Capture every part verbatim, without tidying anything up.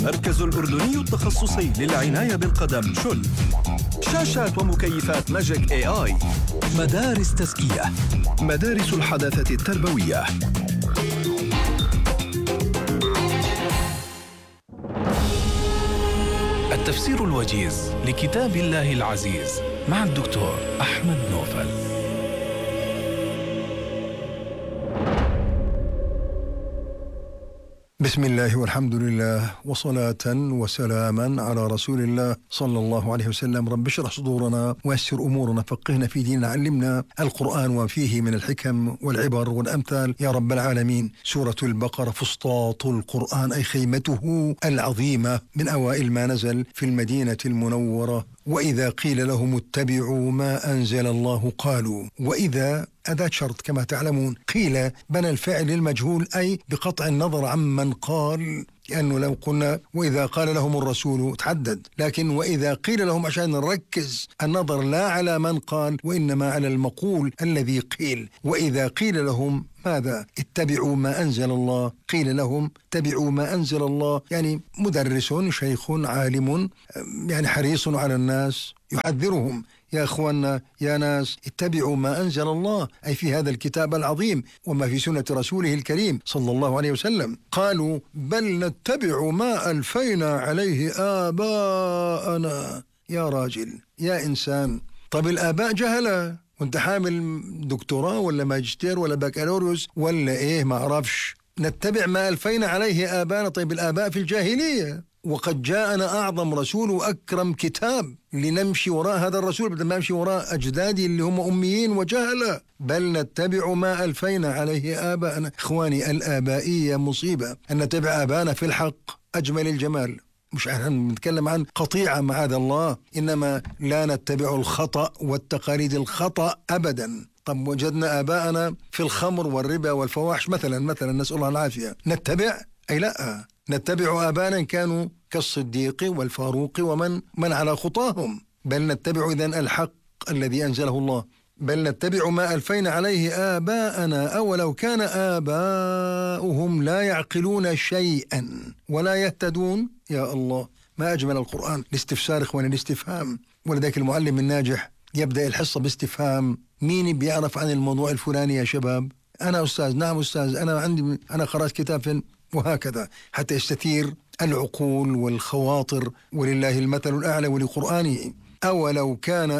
مركز الأردني التخصصي للعناية بالقدم شل. شاشات ومكيفات ماجيك اي اي. مدارس تزكية، مدارس الحداثة التربوية. التفسير الوجيز لكتاب الله العزيز مع الدكتور أحمد نوفل. بسم الله والحمد لله وصلاة وسلاما على رسول الله صلى الله عليه وسلم. رب اشرح صدورنا ويسر أمورنا، فقهنا في ديننا، علمنا القرآن وفيه من الحكم والعبر والأمثال يا رب العالمين. سورة البقرة فسطاط القرآن، أي خيمته العظيمة، من أوائل ما نزل في المدينة المنورة. وإذا قيل لهم اتبعوا ما أنزل الله قالوا. وإذا أداة شرط كما تعلمون. قيل بنى الفعل المجهول، أي بقطع النظر عمن قال، لأنه لو قلنا وإذا قال لهم الرسول تحدد، لكن وإذا قيل لهم عشان نركز النظر لا على من قال وإنما على المقول الذي قيل. وإذا قيل لهم ماذا؟ اتبعوا ما أنزل الله. قيل لهم اتبعوا ما أنزل الله، يعني مدرس شيخ عالم يعني حريص على الناس يحذرهم يا أخوانا يا ناس اتبعوا ما أنزل الله، أي في هذا الكتاب العظيم وما في سنة رسوله الكريم صلى الله عليه وسلم. قالوا بل نتبع ما ألفينا عليه آباءنا. يا راجل يا إنسان، طب الآباء جهلة، وانت حامل دكتوراه ولا ماجستير ولا بكالوريوس ولا إيه ما أعرفش. نتبع ما ألفينا عليه آباءنا، طيب الآباء في الجاهلية، وقد جاءنا أعظم رسول وأكرم كتاب لنمشي وراء هذا الرسول بدل ما نمشي وراء أجدادي اللي هم أميين وجهلة. بل نتبع ما ألفينا عليه آباءنا. إخواني، الآبائية مصيبة. أن نتبع آباءنا في الحق أجمل الجمال، مش عن نتكلم عن قطيعة معاذ الله، إنما لا نتبع الخطأ والتقاليد الخطأ أبدا. طب وجدنا آباءنا في الخمر والربا والفواحش مثلا مثلا نسأل الله العافية، نتبع؟ أي لا، نتبع آباءنا كانوا كالصديق والفاروق ومن من على خطاهم. بل نتبع إذن الحق الذي أنزله الله. بل نتبع ما ألفينا عليه آباءنا أولو كان آباؤهم لا يعقلون شيئا ولا يهتدون. يا الله ما أجمل القرآن. الاستفسار إخواني، الاستفهام. ولذلك المعلم الناجح يبدأ الحصة باستفهام. مين بيعرف عن الموضوع الفلاني يا شباب؟ أنا أستاذ. نعم أستاذ، أنا عندي أنا قرأت كتاب فين، وهكذا حتى يستثير العقول والخواطر. ولله المثل الأعلى ولقرآنه. أولو كان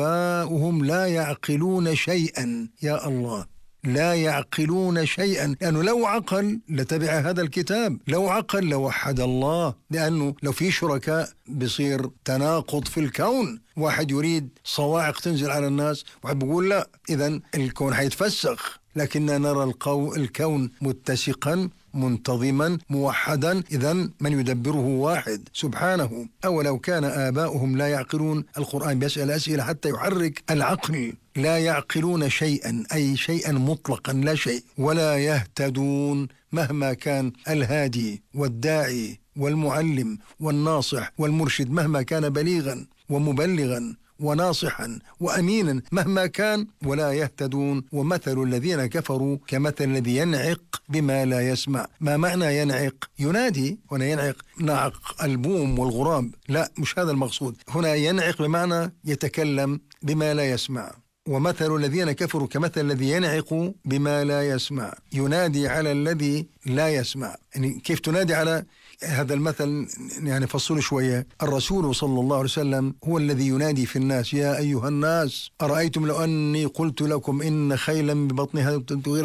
آباؤهم لا يعقلون شيئا. يا الله لا يعقلون شيئا، لأنه لو عقل لتبع هذا الكتاب، لو عقل لوحد الله. لأنه لو في شركاء بصير تناقض في الكون، واحد يريد صواعق تنزل على الناس وواحد بيقول لا، إذن الكون حيتفسخ. لكننا نرى القو... الكون متسقا منتظما موحدا، إذن من يدبره واحد سبحانه. أولو كان آباؤهم لا يعقلون. القرآن بيسأل أسئلة حتى يحرك العقل. لا يعقلون شيئا، أي شيئا مطلقا لا شيء. ولا يهتدون، مهما كان الهادي والداعي والمعلم والناصح والمرشد، مهما كان بليغا ومبلغا وناصحا وأمينا مهما كان، ولا يهتدون. ومثل الذين كفروا كمثل الذي ينعق بما لا يسمع. ما معنى ينعق؟ ينادي. هنا ينعق نعق البوم والغراب، لا مش هذا المقصود. هنا ينعق بمعنى يتكلم بما لا يسمع. ومثل الذين كفروا كمثل الذي ينعق بما لا يسمع. ينادي على الذي لا يسمع. يعني كيف تنادي على هذا المثل؟ يعني فصلوا شوية. الرسول صلى الله عليه وسلم هو الذي ينادي في الناس يا أيها الناس أرأيتم لو أني قلت لكم إن خيلا ببطنها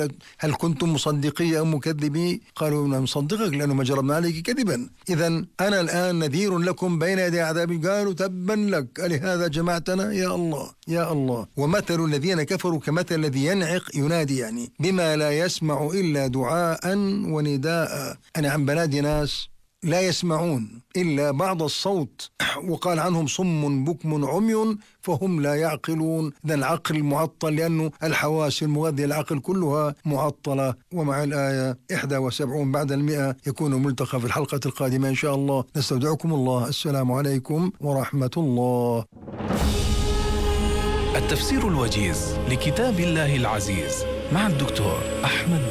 هل كنتم مصدقي أو مكذبي؟ قالوا نعم مصدقك لأنه ما جربنا عليك كذبا. إذن أنا الآن نذير لكم بين يدي عذاب. قالوا تبا لك ألهذا جمعتنا؟ يا الله يا الله. ومثل الذين كفروا كمثل الذي ينعق، ينادي يعني بما لا يسمع إلا دعاء ونداء. أنا عم بنادي ناس لا يسمعون إلا بعض الصوت، وقال عنهم صم بكم عمي فهم لا يعقلون. ذا العقل معطل، لأنه الحواس المغذية العقل كلها معطلة. ومع الآية إحدى وسبعون بعد المئة يكون ملتقى في الحلقة القادمة إن شاء الله. نستودعكم الله. السلام عليكم ورحمة الله. التفسير الوجيز لكتاب الله العزيز مع الدكتور أحمد